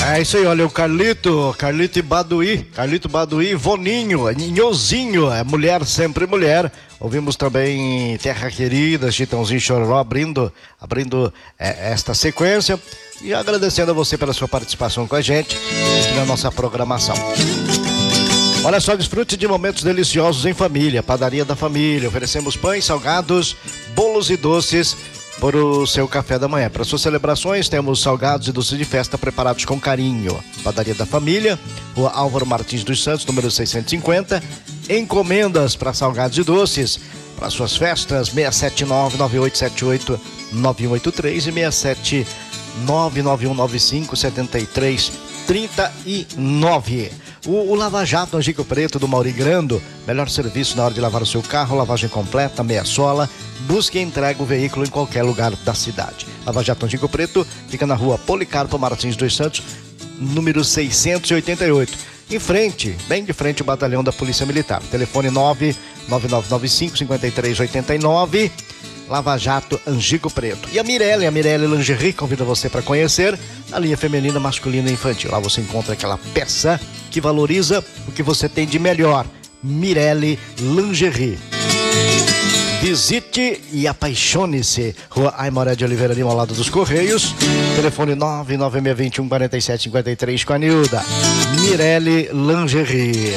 É isso aí, olha, o Carlito Baduí, Voninho, Ninhozinho, é mulher, sempre mulher. Ouvimos também Terra Querida, Chitãozinho Chororó, abrindo esta sequência. E agradecendo a você pela sua participação com a gente aqui na nossa programação. Olha só, desfrute de momentos deliciosos em família, Padaria da Família. Oferecemos pães, salgados, bolos e doces para o seu café da manhã. Para suas celebrações, temos salgados e doces de festa preparados com carinho. Padaria da Família, Rua Álvaro Martins dos Santos, número 650. Encomendas para salgados e doces para suas festas, 679-9878-9183 e 67991957339. O Lava Jato Angico Preto do Mauri Grando, melhor serviço na hora de lavar o seu carro, lavagem completa, meia sola, busque e entrega o veículo em qualquer lugar da cidade. Lava Jato Angico Preto fica na rua Policarpo Martins dos Santos, número 688. Em frente, bem de frente ao batalhão da Polícia Militar. Telefone 99995-5389. Lava Jato Angico Preto. E a Mirelle Lingerie convida você para conhecer a linha feminina, masculina e infantil. Lá você encontra aquela peça que valoriza o que você tem de melhor. Mirelle Lingerie. Visite e apaixone-se. Rua Aimoré de Oliveira Lima, ao lado dos Correios. Telefone 99621-4753 com a Nilda. Mirelle Lingerie.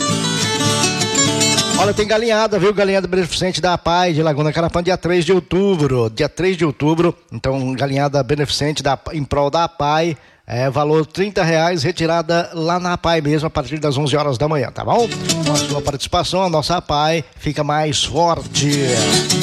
Olha, tem galinhada, viu? Galinhada beneficente da APAI de Laguna Carapã, dia 3 de outubro. Dia 3 de outubro, então, galinhada beneficente em prol da APAI. Valor R$30, retirada lá na APAI mesmo, a partir das 11 horas da manhã, tá bom? Com a sua participação, a nossa APAI fica mais forte.